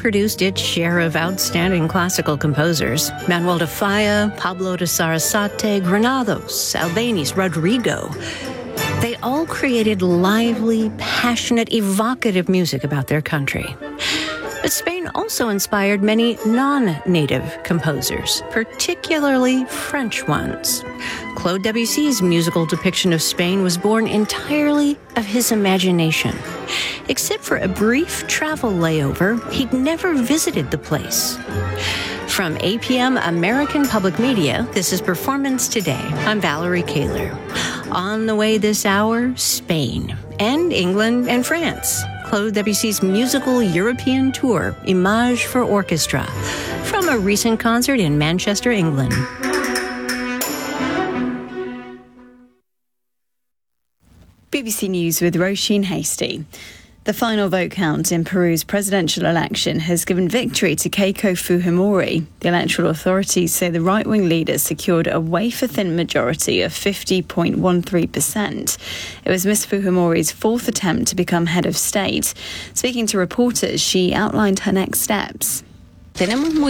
produced its share of outstanding classical composers. Manuel de Falla, Pablo de Sarasate, Granados, Albéniz, Rodrigo. They all created lively, passionate, evocative music about their country. But Spain also inspired many non-native composers, particularly French ones. Claude Debussy's musical depiction of Spain was born entirely of his imagination. Except for a brief travel layover, he'd never visited the place. From APM American Public Media, this is Performance Today. I'm Valerie Kaler. On the way this hour, Spain and England and France. Claude Debussy's musical European tour, Image for Orchestra, from a recent concert in Manchester, England. BBC News with Roisin Hasty. The final vote count in Peru's presidential election has given victory to Keiko Fujimori. The electoral authorities say the right-wing leader secured a wafer-thin majority of 50.13%. It was Ms. Fujimori's fourth attempt to become head of state. Speaking to reporters, she outlined her next steps. We are well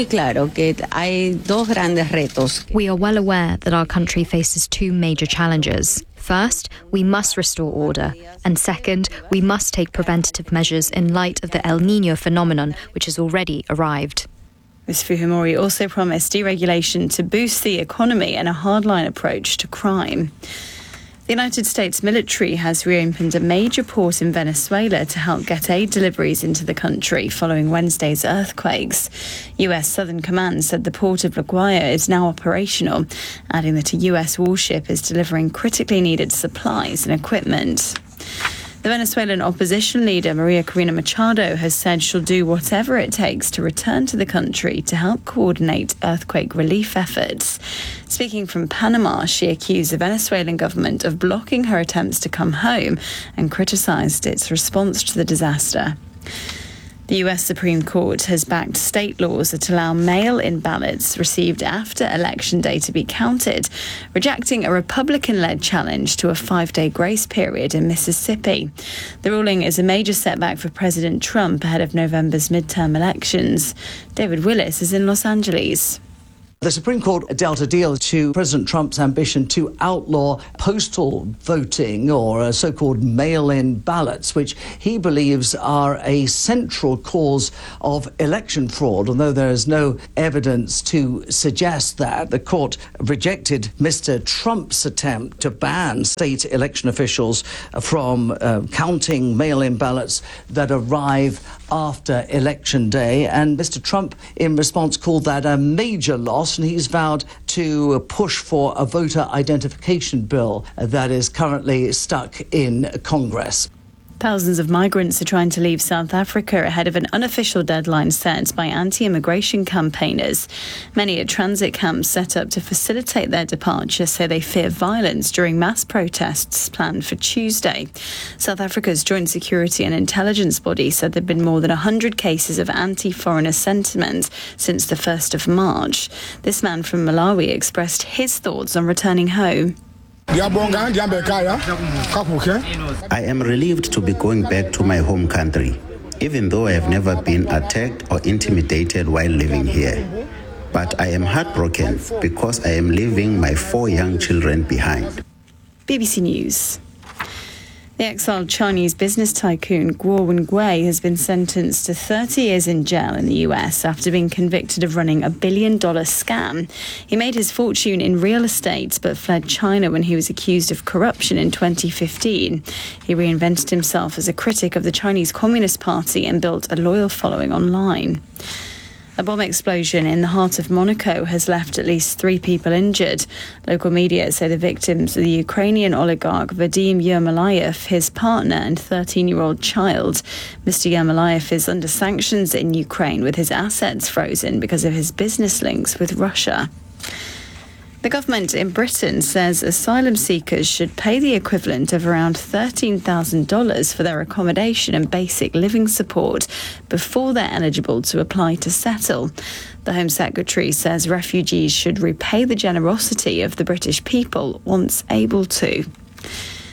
aware that our country faces two major challenges. First, we must restore order. And second, we must take preventative measures in light of the El Niño phenomenon, which has already arrived. Ms. Fujimori also promised deregulation to boost the economy and a hardline approach to crime. The United States military has reopened a major port in Venezuela to help get aid deliveries into the country following Wednesday's earthquakes. U.S. Southern Command said the port of La Guaira is now operational, adding that a U.S. warship is delivering critically needed supplies and equipment. The Venezuelan opposition leader, Maria Corina Machado, has said she'll do whatever it takes to return to the country to help coordinate earthquake relief efforts. Speaking from Panama, she accused the Venezuelan government of blocking her attempts to come home and criticised its response to the disaster. The US Supreme Court has backed state laws that allow mail-in ballots received after Election Day to be counted, rejecting a Republican-led challenge to a 5-day grace period in Mississippi. The ruling is a major setback for President Trump ahead of November's midterm elections. David Willis is in Los Angeles. The Supreme Court dealt a deal to President Trump's ambition to outlaw postal voting, or so-called mail-in ballots, which he believes are a central cause of election fraud, although there is no evidence to suggest that. The court rejected Mr. Trump's attempt to ban state election officials from counting mail-in ballots that arrive after Election Day, and Mr. Trump, in response, called that a major loss, and he's vowed to push for a voter identification bill that is currently stuck in Congress. Thousands of migrants are trying to leave South Africa ahead of an unofficial deadline set by anti-immigration campaigners. Many at transit camps set up to facilitate their departure say they fear violence during mass protests planned for Tuesday. South Africa's Joint Security and Intelligence Body said there have been more than 100 cases of anti-foreigner sentiment since the 1st of March. This man from Malawi expressed his thoughts on returning home. I am relieved to be going back to my home country, even though I have never been attacked or intimidated while living here. But I am heartbroken because I am leaving my 4 young children behind. BBC News. The exiled Chinese business tycoon Guo Wengui has been sentenced to 30 years in jail in the US after being convicted of running a $1 billion scam. He made his fortune in real estate but fled China when he was accused of corruption in 2015. He reinvented himself as a critic of the Chinese Communist Party and built a loyal following online. A bomb explosion in the heart of Monaco has left at least 3 people injured. Local media say the victims are the Ukrainian oligarch Vadim Yermolayev, his partner and 13-year-old child. Mr. Yermolayev is under sanctions in Ukraine with his assets frozen because of his business links with Russia. The government in Britain says asylum seekers should pay the equivalent of around $13,000 for their accommodation and basic living support before they're eligible to apply to settle. The Home Secretary says refugees should repay the generosity of the British people once able to.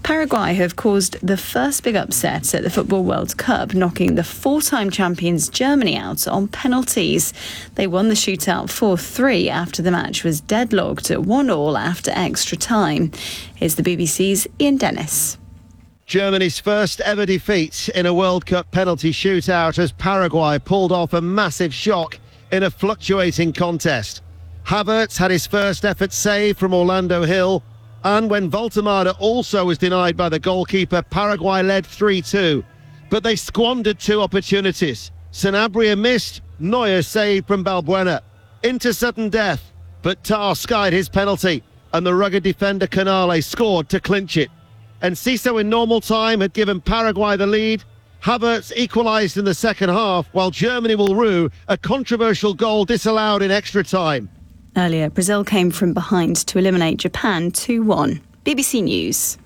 Paraguay have caused the first big upset at the Football World Cup, knocking the four-time champions Germany out on penalties. They won the shootout 4-3 after the match was deadlocked at 1-1 after extra time. Here's the BBC's Ian Dennis. Germany's first ever defeat in a World Cup penalty shootout as Paraguay pulled off a massive shock in a fluctuating contest. Havertz had his first effort saved from Orlando Hill, and when Voltemade also was denied by the goalkeeper, Paraguay led 3-2. But they squandered two opportunities. Sanabria missed, Neuer saved from Balbuena. Into sudden death, but Tar skied his penalty, and the rugged defender Canale scored to clinch it. Enciso in normal time had given Paraguay the lead. Havertz equalised in the second half, while Germany will rue a controversial goal disallowed in extra time. Earlier, Brazil came from behind to eliminate Japan 2-1. BBC News.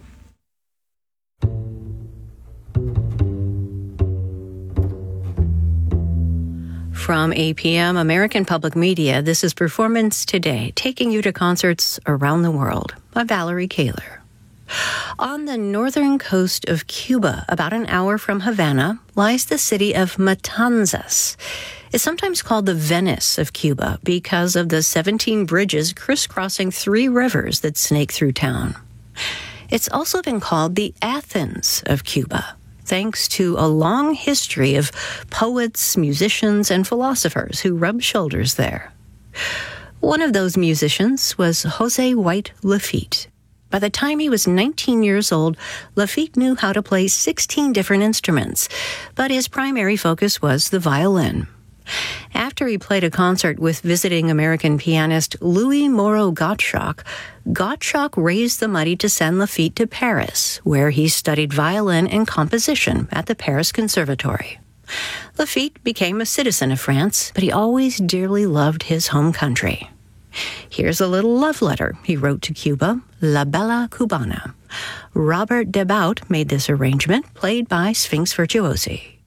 From APM, American Public Media, this is Performance Today, taking you to concerts around the world. I'm Valerie Kaler. On the northern coast of Cuba, about an hour from Havana, lies the city of Matanzas. It's sometimes called the Venice of Cuba because of the 17 bridges crisscrossing 3 rivers that snake through town. It's also been called the Athens of Cuba, thanks to a long history of poets, musicians, and philosophers who rubbed shoulders there. One of those musicians was Jose White Lafitte. By the time he was 19 years old, Lafitte knew how to play 16 different instruments, but his primary focus was the violin. After he played a concert with visiting American pianist Louis Moreau Gottschalk, Gottschalk raised the money to send Lafitte to Paris, where he studied violin and composition at the Paris Conservatory. Lafitte became a citizen of France, but he always dearly loved his home country. Here's a little love letter he wrote to Cuba, La Bella Cubana. Robert Debaut made this arrangement, played by Sphinx Virtuosi.